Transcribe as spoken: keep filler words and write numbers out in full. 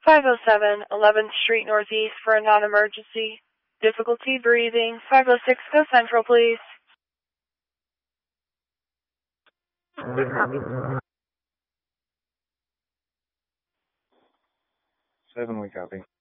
five oh seven eleventh Street Northeast for a non-emergency. Difficulty breathing. five oh six, go Central, please. Seven, we copy.